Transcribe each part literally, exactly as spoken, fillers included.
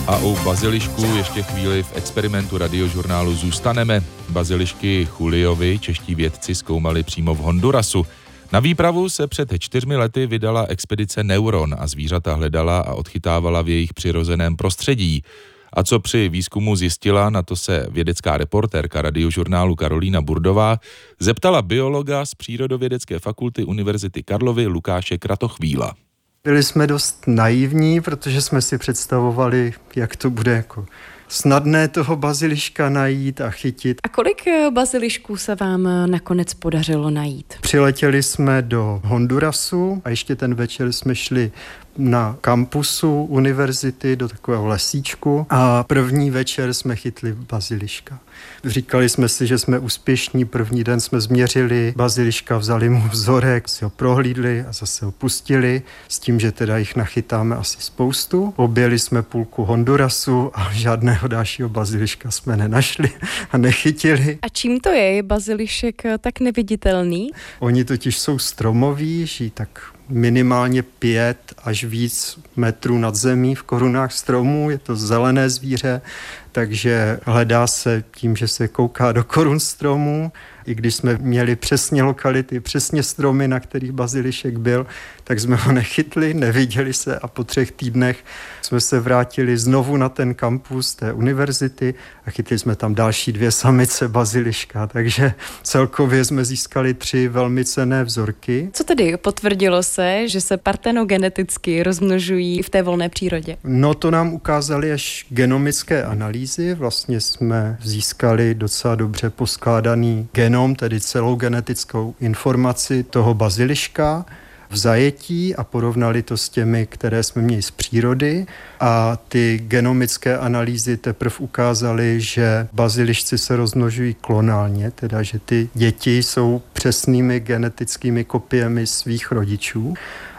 A u bazilišků ještě chvíli v experimentu Radiožurnálu zůstaneme. Bazilišky Juliovi čeští vědci zkoumali přímo v Hondurasu. Na výpravu se před čtyřmi lety vydala expedice Neuron a zvířata hledala a odchytávala v jejich přirozeném prostředí. A co při výzkumu zjistila, na to se vědecká reportérka Radiožurnálu Karolína Burdová zeptala biologa z Přírodovědecké fakulty Univerzity Karlovy Lukáše Kratochvíla. Byli jsme dost naivní, protože jsme si představovali, jak to bude jako snadné toho baziliška najít a chytit. A kolik bazilišků se vám nakonec podařilo najít? Přiletěli jsme do Hondurasu a ještě ten večer jsme šli na kampusu univerzity do takového lesíčku a první večer jsme chytli baziliška. Říkali jsme si, že jsme úspěšní, první den jsme změřili baziliška, vzali mu vzorek, si ho prohlídli a zase ho pustili s tím, že teda jich nachytáme asi spoustu. Objeli jsme půlku Hondurasu a žádného dalšího baziliška jsme nenašli a nechytili. A čím to je? Je bazilišek tak neviditelný? Oni totiž jsou stromoví, žijí tak minimálně pět až víc metrů nad zemí v korunách stromů. Je to zelené zvíře, takže hledá se tím, že se kouká do korun stromů. I když jsme měli přesně lokality, přesně stromy, na kterých bazilišek byl, tak jsme ho nechytli, neviděli se a po třech týdnech jsme se vrátili znovu na ten kampus té univerzity a chytli jsme tam další dvě samice baziliška, takže celkově jsme získali tři velmi cenné vzorky. Co tedy potvrdilo se, že se partenogeneticky rozmnožují v té volné přírodě? No to nám ukázaly až genomické analýzy, vlastně jsme získali docela dobře poskládaný genom, tedy celou genetickou informaci toho baziliška v zajetí a porovnali to s těmi, které jsme měli z přírody a ty genomické analýzy teprve ukázaly, že bazilišci se rozmnožují klonálně, teda že ty děti jsou přesnými genetickými kopiemi svých rodičů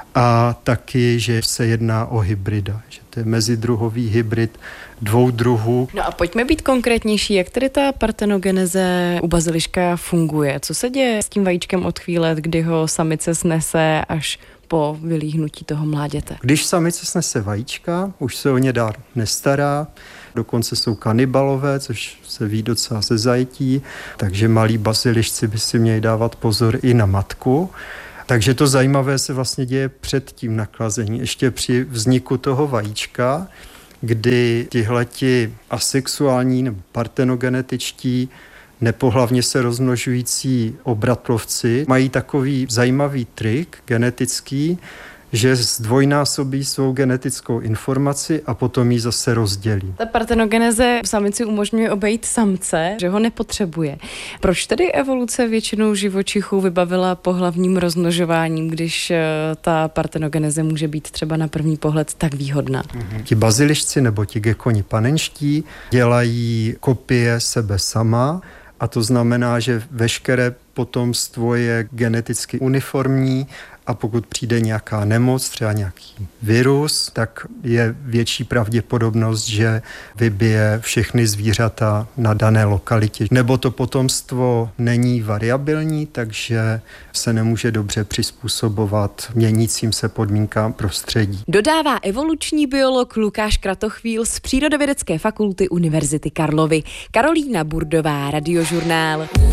a taky, že se jedná o hybrida, že to je mezidruhový hybrid dvou druhů. No a pojďme být konkrétnější, jak tedy ta partenogeneze u baziliška funguje? Co se děje s tím vajíčkem od chvíle, kdy ho samice snese až po vylíhnutí toho mláděte? Když samice snese vajíčka, už se o ně dár nestará, dokonce jsou kanibalové, což se ví docela ze zajetí, takže malí bazilišci by si měli dávat pozor i na matku. Takže to zajímavé se vlastně děje před tím naklazením, ještě při vzniku toho vajíčka, kdy tihleti asexuální nebo partenogenetičtí nepohlavně se rozmnožující obratlovci mají takový zajímavý trik genetický, že zdvojnásobí svou genetickou informaci a potom ji zase rozdělí. Ta partenogeneze samici umožňuje obejít samce, že ho nepotřebuje. Proč tedy evoluce většinou živočichů vybavila pohlavním rozmnožováním, když ta partenogeneze může být třeba na první pohled tak výhodná? Mhm. Ti bazilišci nebo ti gekoni panenští dělají kopie sebe sama, a to znamená, že veškeré potomstvo je geneticky uniformní a pokud přijde nějaká nemoc, třeba nějaký virus, tak je větší pravděpodobnost, že vybije všechny zvířata na dané lokalitě. Nebo to potomstvo není variabilní, takže se nemůže dobře přizpůsobovat měnícím se podmínkám prostředí. Dodává evoluční biolog Lukáš Kratochvíl z Přírodovědecké fakulty Univerzity Karlovy. Karolína Burdová, Radiožurnál.